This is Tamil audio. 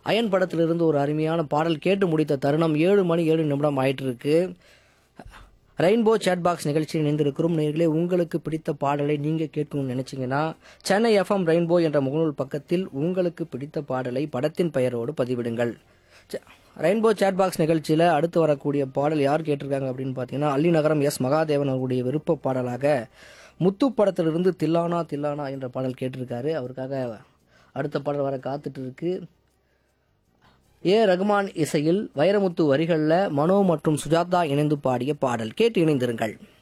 அயன் படத்திலிருந்து ஒரு அருமையான பாடல் கேட்டு முடித்த தருணம் 7 மணி 7 நிமிடம் ஆயிட்டு இருக்கு. ரெயின்போ சேட் பாக்ஸ் நிகழ்ச்சியில் இணைந்திருக்கிறோம் நேயர்களே. உங்களுக்கு பிடித்த பாடலை நீங்க கேட்கணும்னு நினைச்சீங்கன்னா சென்னை எஃப்எம் ரெயின்போ என்ற முகநூல் பக்கத்தில் உங்களுக்கு பிடித்த பாடலை படத்தின் பெயரோடு பதிவிடுங்கள். ரெயின்போ சேட் பாக்ஸ் நிகழ்ச்சியில் அடுத்து வரக்கூடிய பாடல் யார் கேட்டிருக்காங்க அப்படின்னு பார்த்தீங்கன்னா அள்ளிநகரம் எஸ் மகாதேவன் அவருடைய விருப்ப பாடலாக முத்து படத்திலிருந்து தில்லானா தில்லானா என்ற பாடல் கேட்டிருக்காரு. அவருக்காக அடுத்த பாடல் வர காத்துட்டு இருக்கு. ரகுமான் இசையில் வைரமுத்து வரிகளில் மனோ மற்றும் சுஜாதா இணைந்து பாடிய பாடல் கேட்டு இணைந்திருங்கள்.